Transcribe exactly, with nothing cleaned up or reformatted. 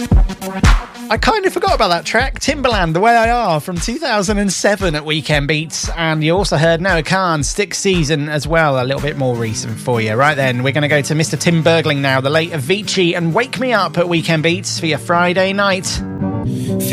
I kind of forgot about that track, Timbaland, The Way I Are, from two thousand seven at Weekend Beats. And you also heard Noah Khan, Stick Season as well, a little bit more recent for you. Right then, we're going to go to Mister Tim Bergling now, the late Avicii, and Wake Me Up at Weekend Beats for your Friday night.